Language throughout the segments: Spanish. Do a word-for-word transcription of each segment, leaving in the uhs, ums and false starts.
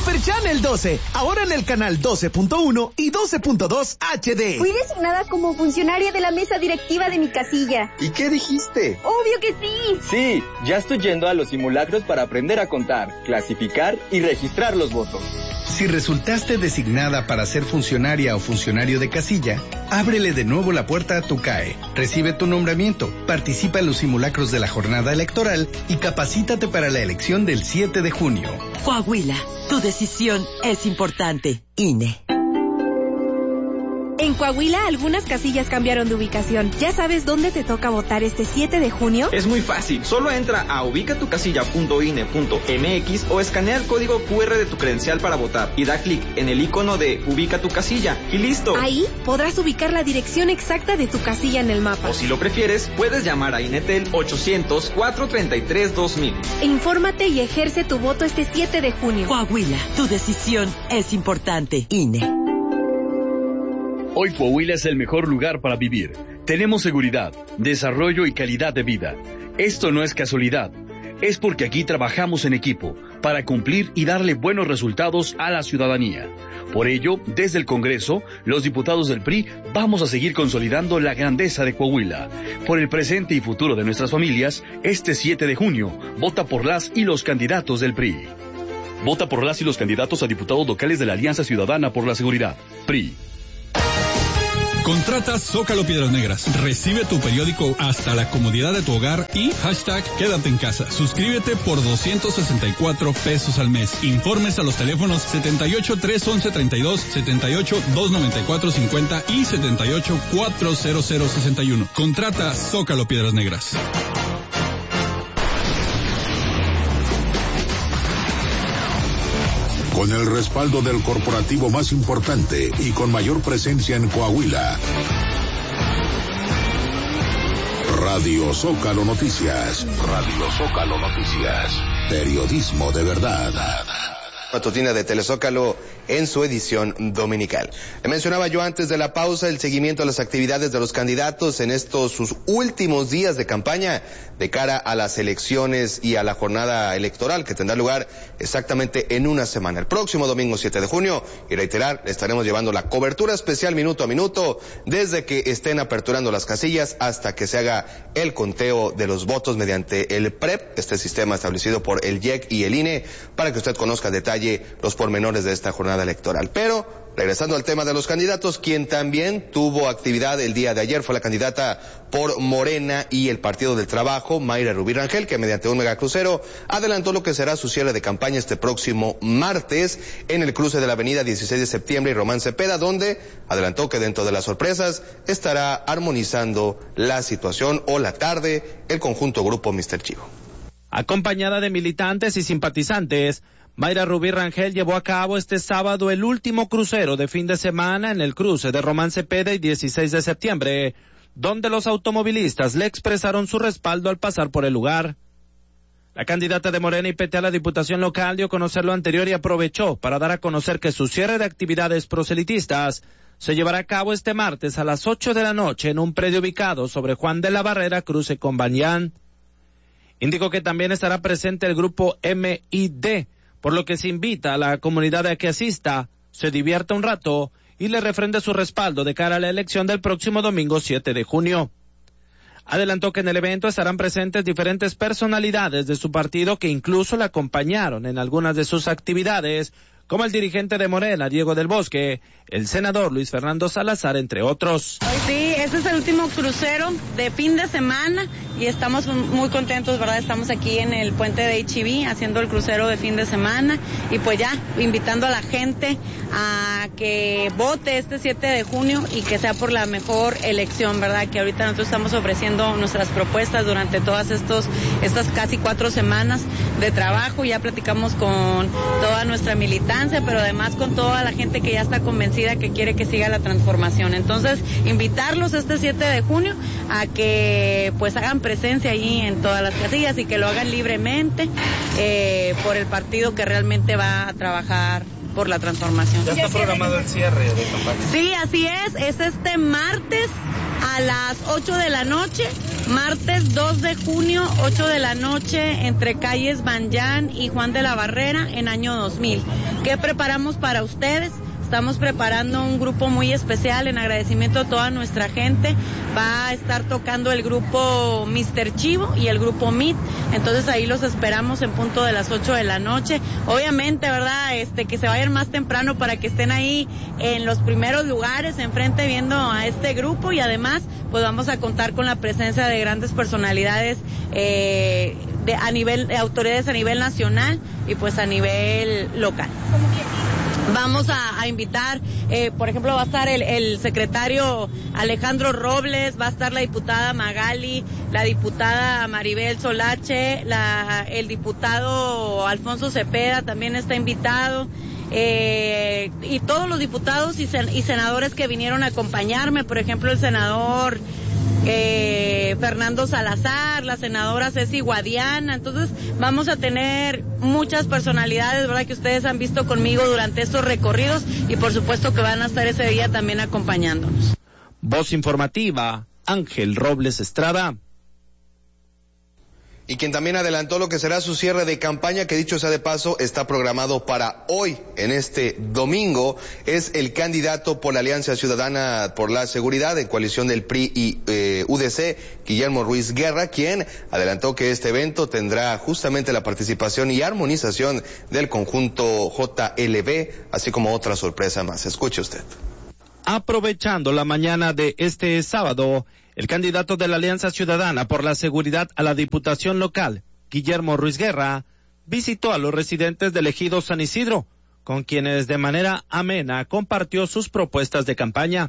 Super Channel doce, ahora en el canal doce punto uno y doce punto dos H D. Fui designada como funcionaria de la mesa directiva de mi casilla. ¿Y qué dijiste? ¡Obvio que sí! Sí, ya estoy yendo a los simulacros para aprender a contar, clasificar y registrar los votos. Si resultaste designada para ser funcionaria o funcionario de casilla, ábrele de nuevo la puerta a tu C A E. Recibe tu nombramiento, participa en los simulacros de la jornada electoral y capacítate para la elección del siete de junio. Coahuila, tu decisión es importante. I N E. En Coahuila, algunas casillas cambiaron de ubicación. ¿Ya sabes dónde te toca votar este siete de junio? Es muy fácil. Solo entra a ubicatucasilla punto I N E punto M X o escanea el código cu erre de tu credencial para votar y da clic en el icono de Ubica tu casilla y listo. Ahí podrás ubicar la dirección exacta de tu casilla en el mapa. O si lo prefieres, puedes llamar a Inetel ochocientos, cuatrocientos treinta y tres, dos mil. Infórmate y ejerce tu voto este siete de junio. Coahuila, tu decisión es importante. I N E. Hoy Coahuila es el mejor lugar para vivir. Tenemos seguridad, desarrollo y calidad de vida. Esto no es casualidad. Es porque aquí trabajamos en equipo para cumplir y darle buenos resultados a la ciudadanía. Por ello, desde el Congreso, los diputados del P R I vamos a seguir consolidando la grandeza de Coahuila. Por el presente y futuro de nuestras familias, este siete de junio, vota por las y los candidatos del P R I. Vota por las y los candidatos a diputados locales de la Alianza Ciudadana por la Seguridad. P R I. Contrata Zócalo Piedras Negras. Recibe tu periódico hasta la comodidad de tu hogar y hashtag quédate en casa. Suscríbete por doscientos sesenta y cuatro pesos al mes. Informes a los teléfonos setenta y ocho, trescientos once, treinta y dos, setenta y ocho, doscientos noventa y cuatro, cincuenta y setenta y ocho, cuatrocientos sesenta y uno. Contrata Zócalo Piedras Negras. Con el respaldo del corporativo más importante y con mayor presencia en Coahuila. Radio Zócalo Noticias. Radio Zócalo Noticias. Periodismo de verdad. Matutina de Telezócalo en su edición dominical. Le mencionaba yo antes de la pausa el seguimiento a las actividades de los candidatos en estos sus últimos días de campaña de cara a las elecciones y a la jornada electoral que tendrá lugar exactamente en una semana, el próximo domingo siete de junio, y reiterar, le estaremos llevando la cobertura especial minuto a minuto desde que estén aperturando las casillas hasta que se haga el conteo de los votos mediante el P R E P, este sistema establecido por el I E C y el I N E, para que usted conozca en detalle los pormenores de esta jornada electoral. Pero, regresando al tema de los candidatos, quien también tuvo actividad el día de ayer fue la candidata por Morena y el Partido del Trabajo, Mayra Rubí Rangel, que mediante un megacrucero adelantó lo que será su cierre de campaña este próximo martes en el cruce de la avenida dieciséis de septiembre y Román Cepeda, donde adelantó que dentro de las sorpresas estará armonizando la situación o la tarde el conjunto grupo míster Chivo. Acompañada de militantes y simpatizantes, Mayra Rubí Rangel llevó a cabo este sábado el último crucero de fin de semana en el cruce de Román Cepeda y dieciséis de septiembre, donde los automovilistas le expresaron su respaldo al pasar por el lugar. La candidata de Morena y P T a la Diputación Local dio a conocer lo anterior y aprovechó para dar a conocer que su cierre de actividades proselitistas se llevará a cabo este martes a las ocho de la noche en un predio ubicado sobre Juan de la Barrera, cruce con Bañán. Indicó que también estará presente el grupo M I D, por lo que se invita a la comunidad a que asista, se divierta un rato y le refrende su respaldo de cara a la elección del próximo domingo siete de junio. Adelantó que en el evento estarán presentes diferentes personalidades de su partido que incluso la acompañaron en algunas de sus actividades, como el dirigente de Morena, Diego del Bosque, el senador Luis Fernando Salazar, entre otros. Sí, este es el último crucero de fin de semana y estamos muy contentos, ¿verdad? Estamos aquí en el puente de H E B haciendo el crucero de fin de semana y pues ya invitando a la gente a que vote este siete de junio y que sea por la mejor elección, ¿verdad? Que ahorita nosotros estamos ofreciendo nuestras propuestas durante todas estos estas casi cuatro semanas de trabajo. Ya platicamos con toda nuestra militancia, pero además con toda la gente que ya está convencida que quiere que siga la transformación. Entonces, invitarlos este siete de junio a que pues hagan presencia ahí en todas las casillas y que lo hagan libremente eh, por el partido que realmente va a trabajar por la transformación. ¿Ya está programado el cierre de campaña? Sí, así es, es este martes a las ocho de la noche, martes dos de junio, ocho de la noche, entre calles Banján y Juan de la Barrera, en año dos mil. ¿Qué preparamos para ustedes? Estamos preparando un grupo muy especial en agradecimiento a toda nuestra gente. Va a estar tocando el grupo mister Chivo y el grupo M I T. Entonces ahí los esperamos en punto de las ocho de la noche. Obviamente, ¿verdad? Este, que se vayan más temprano para que estén ahí en los primeros lugares, enfrente viendo a este grupo, y además pues vamos a contar con la presencia de grandes personalidades eh, de, a nivel, de autoridades a nivel nacional y pues a nivel local. Vamos a, a invitar, eh, por ejemplo, va a estar el, el secretario Alejandro Robles, va a estar la diputada Magali, la diputada Maribel Solache, la, el diputado Alfonso Cepeda también está invitado, eh, y todos los diputados y, sen, y senadores que vinieron a acompañarme, por ejemplo, el senador Eh, Fernando Salazar, la senadora Ceci Guadiana. Entonces vamos a tener muchas personalidades, ¿verdad?, que ustedes han visto conmigo durante estos recorridos, y por supuesto que van a estar ese día también acompañándonos. Voz informativa, Ángel Robles Estrada. Y quien también adelantó lo que será su cierre de campaña, que dicho sea de paso, está programado para hoy, en este domingo, es el candidato por la Alianza Ciudadana por la Seguridad en coalición del P R I y eh, U D C, Guillermo Ruiz Guerra, quien adelantó que este evento tendrá justamente la participación y armonización del conjunto J L B, así como otra sorpresa más. Escuche usted. Aprovechando la mañana de este sábado, el candidato de la Alianza Ciudadana por la Seguridad a la Diputación Local, Guillermo Ruiz Guerra, visitó a los residentes del ejido San Isidro, con quienes de manera amena compartió sus propuestas de campaña.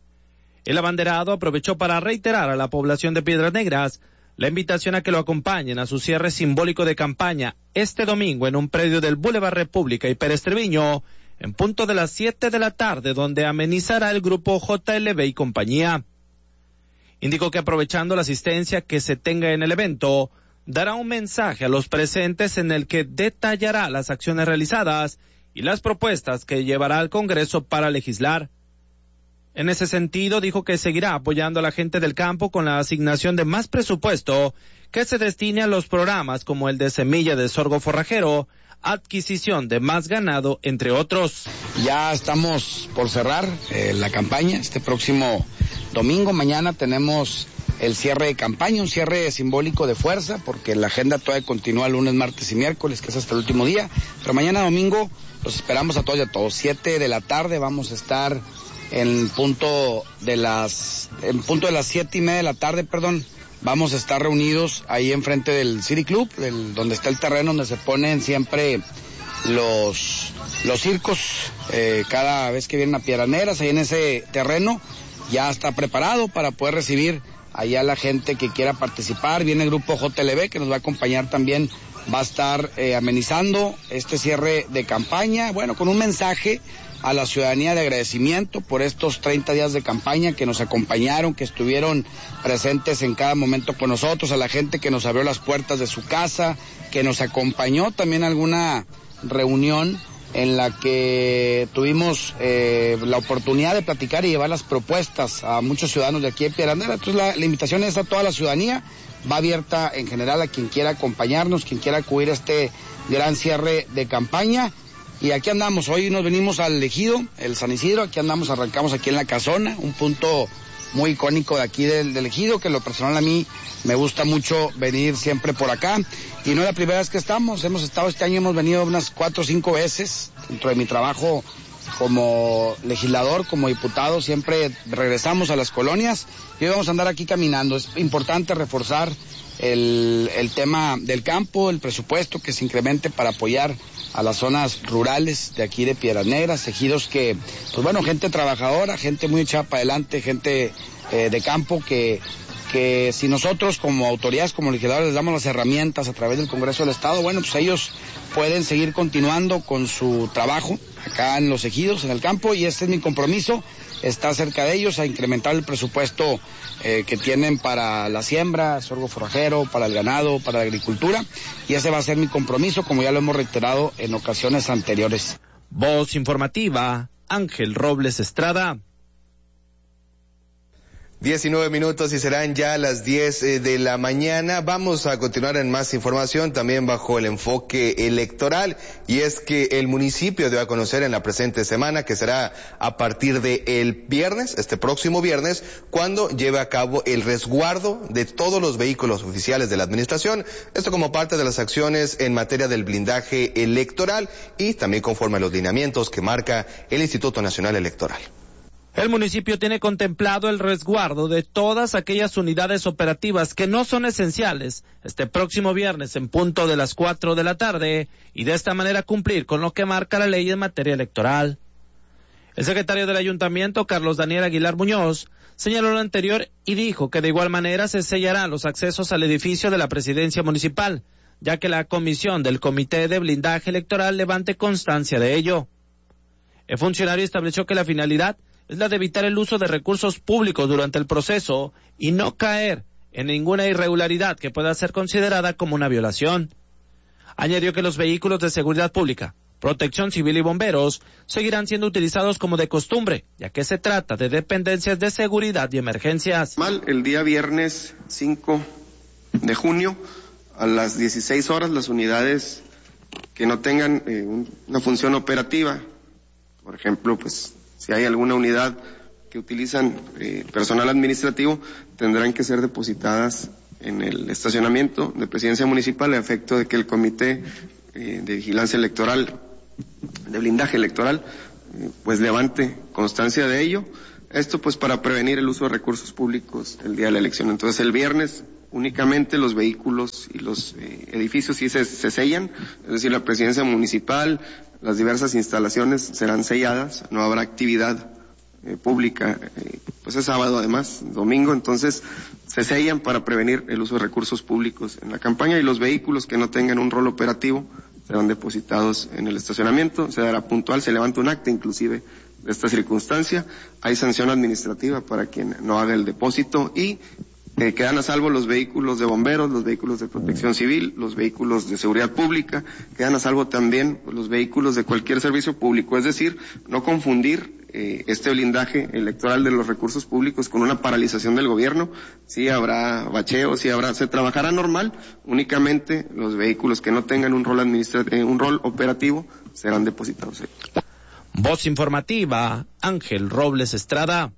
El abanderado aprovechó para reiterar a la población de Piedras Negras la invitación a que lo acompañen a su cierre simbólico de campaña este domingo en un predio del Boulevard República y Pérez Treviño, en punto de las siete de la tarde, donde amenizará el grupo J L B y compañía. Indicó que aprovechando la asistencia que se tenga en el evento, dará un mensaje a los presentes en el que detallará las acciones realizadas y las propuestas que llevará al Congreso para legislar. En ese sentido, dijo que seguirá apoyando a la gente del campo con la asignación de más presupuesto que se destine a los programas como el de semilla de sorgo forrajero, adquisición de más ganado, entre otros. Ya estamos por cerrar eh, la campaña. Este próximo domingo, mañana, tenemos el cierre de campaña, un cierre simbólico de fuerza, porque la agenda todavía continúa lunes, martes y miércoles, que es hasta el último día. Pero mañana domingo los esperamos a todos y a todos. Siete de la tarde vamos a estar en punto de las, en punto de las siete y media de la tarde, perdón. Vamos a estar reunidos ahí enfrente del City Club, del, donde está el terreno donde se ponen siempre los, los circos, eh, cada vez que vienen a Piedras Negras. Ahí en ese terreno ya está preparado para poder recibir allá a la gente que quiera participar. Viene el grupo J L B que nos va a acompañar también, va a estar eh, amenizando este cierre de campaña, bueno, con un mensaje a la ciudadanía de agradecimiento por estos treinta días de campaña que nos acompañaron, que estuvieron presentes en cada momento con nosotros, a la gente que nos abrió las puertas de su casa, que nos acompañó también a alguna reunión en la que tuvimos eh, la oportunidad de platicar y llevar las propuestas a muchos ciudadanos de aquí de Piedras Negras. Entonces la, la invitación es a toda la ciudadanía, va abierta en general a quien quiera acompañarnos, quien quiera acudir a este gran cierre de campaña. Y aquí andamos, hoy nos venimos al Ejido, el San Isidro, aquí andamos, arrancamos aquí en La Casona, un punto muy icónico de aquí del, del Ejido, que en lo personal a mí me gusta mucho venir siempre por acá. Y no es la primera vez que estamos, hemos estado este año, hemos venido unas cuatro o cinco veces, dentro de mi trabajo como legislador, como diputado, siempre regresamos a las colonias y hoy vamos a andar aquí caminando. Es importante reforzar el, el tema del campo, el presupuesto que se incremente para apoyar a las zonas rurales de aquí de Piedras Negras, ejidos que, pues bueno, gente trabajadora, gente muy echada para adelante, gente eh, de campo que, que si nosotros como autoridades, como legisladores les damos las herramientas a través del Congreso del Estado, bueno, pues ellos pueden seguir continuando con su trabajo acá en los ejidos, en el campo, y este es mi compromiso, estar cerca de ellos, a incrementar el presupuesto eh, que tienen para la siembra, sorgo forrajero, para el ganado, para la agricultura, y ese va a ser mi compromiso, como ya lo hemos reiterado en ocasiones anteriores. Voz informativa, Ángel Robles Estrada. diecinueve minutos y serán ya las diez de la mañana. Vamos a continuar en más información, también bajo el enfoque electoral, y es que el municipio dio a conocer en la presente semana que será a partir de el viernes, este próximo viernes, cuando lleve a cabo el resguardo de todos los vehículos oficiales de la administración, esto como parte de las acciones en materia del blindaje electoral y también conforme a los lineamientos que marca el Instituto Nacional Electoral. El municipio tiene contemplado el resguardo de todas aquellas unidades operativas que no son esenciales este próximo viernes en punto de las cuatro de la tarde y de esta manera cumplir con lo que marca la ley en materia electoral. El secretario del ayuntamiento, Carlos Daniel Aguilar Muñoz, señaló lo anterior y dijo que de igual manera se sellarán los accesos al edificio de la presidencia municipal, ya que la comisión del Comité de Blindaje Electoral levante constancia de ello. El funcionario estableció que la finalidad es la de evitar el uso de recursos públicos durante el proceso y no caer en ninguna irregularidad que pueda ser considerada como una violación. Añadió que los vehículos de seguridad pública, protección civil y bomberos seguirán siendo utilizados como de costumbre, ya que se trata de dependencias de seguridad y emergencias. El día viernes cinco de junio a las dieciséis horas, las unidades que no tengan eh, una función operativa, por ejemplo, pues si hay alguna unidad que utilizan eh, personal administrativo, tendrán que ser depositadas en el estacionamiento de Presidencia Municipal a efecto de que el Comité eh, de Vigilancia Electoral, de Blindaje Electoral, eh, pues levante constancia de ello. Esto pues para prevenir el uso de recursos públicos el día de la elección. Entonces el viernes únicamente los vehículos y los eh, edificios sí se, se sellan, es decir, la Presidencia Municipal, las diversas instalaciones serán selladas, no habrá actividad eh, pública, eh, pues es sábado además, domingo, entonces se sellan para prevenir el uso de recursos públicos en la campaña y los vehículos que no tengan un rol operativo serán depositados en el estacionamiento, se dará puntual, se levanta un acta inclusive de esta circunstancia, hay sanción administrativa para quien no haga el depósito y Eh, quedan a salvo los vehículos de bomberos, los vehículos de protección civil, los vehículos de seguridad pública, quedan a salvo también los vehículos de cualquier servicio público, es decir, no confundir eh, este blindaje electoral de los recursos públicos con una paralización del gobierno. Sí habrá bacheo, sí habrá, se trabajará normal, únicamente los vehículos que no tengan un rol administrativo, eh, un rol operativo serán depositados. Voz informativa, Ángel Robles Estrada.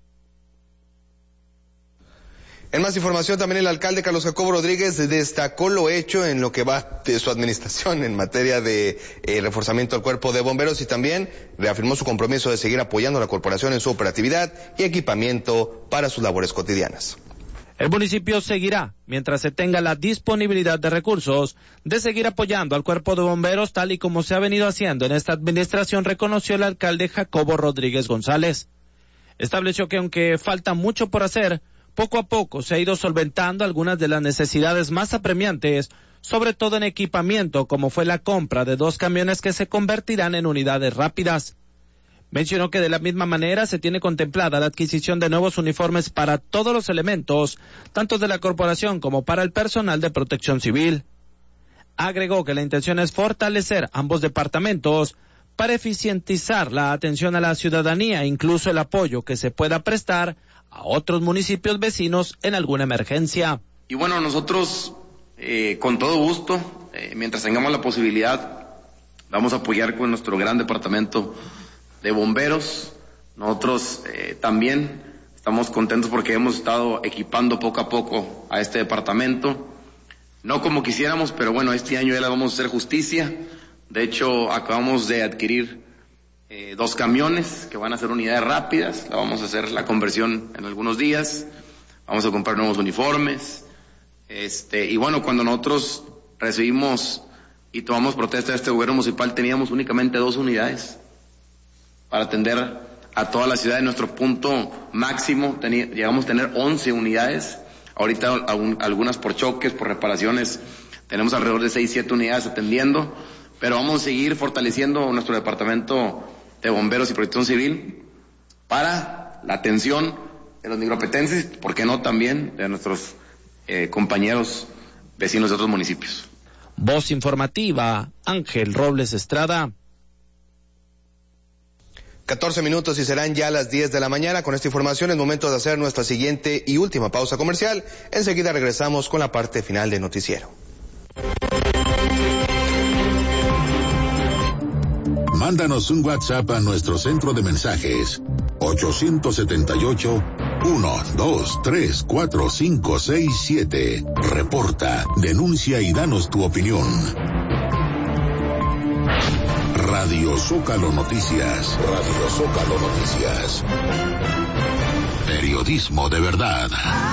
En más información, también el alcalde Carlos Jacobo Rodríguez destacó lo hecho en lo que va de su administración en materia de eh, reforzamiento al cuerpo de bomberos y también reafirmó su compromiso de seguir apoyando a la corporación en su operatividad y equipamiento para sus labores cotidianas. El municipio seguirá, mientras se tenga la disponibilidad de recursos, de seguir apoyando al cuerpo de bomberos tal y como se ha venido haciendo en esta administración, reconoció el alcalde Jacobo Rodríguez González. Estableció que aunque falta mucho por hacer, poco a poco se ha ido solventando algunas de las necesidades más apremiantes, sobre todo en equipamiento, como fue la compra de dos camiones que se convertirán en unidades rápidas. Mencionó que de la misma manera se tiene contemplada la adquisición de nuevos uniformes para todos los elementos, tanto de la corporación como para el personal de protección civil. Agregó que la intención es fortalecer ambos departamentos para eficientizar la atención a la ciudadanía, incluso el apoyo que se pueda prestar a otros municipios vecinos en alguna emergencia. Y bueno, nosotros eh, con todo gusto, eh, mientras tengamos la posibilidad, vamos a apoyar con nuestro gran departamento de bomberos. Nosotros eh, también estamos contentos porque hemos estado equipando poco a poco a este departamento, no como quisiéramos, pero bueno, este año ya le vamos a hacer justicia. De hecho, acabamos de adquirir Eh, dos camiones que van a ser unidades rápidas, la vamos a hacer la conversión en algunos días, vamos a comprar nuevos uniformes, este, y bueno, cuando nosotros recibimos y tomamos protesta de este gobierno municipal, teníamos únicamente dos unidades para atender a toda la ciudad. En nuestro punto máximo tení, llegamos a tener once unidades, ahorita algún, algunas por choques, por reparaciones, tenemos alrededor de seis, siete unidades atendiendo, pero vamos a seguir fortaleciendo nuestro departamento de bomberos y protección civil para la atención de los micropetenses, ¿por qué no también de nuestros eh, compañeros vecinos de otros municipios? Voz informativa, Ángel Robles Estrada. catorce minutos y serán ya las diez de la mañana. Con esta información es momento de hacer nuestra siguiente y última pausa comercial. Enseguida regresamos con la parte final del noticiero. Mándanos un WhatsApp a nuestro centro de mensajes ocho siete ocho, uno dos tres cuatro cinco seis siete. Reporta, denuncia y danos tu opinión. Radio Zócalo Noticias. Radio Zócalo Noticias. Periodismo de verdad.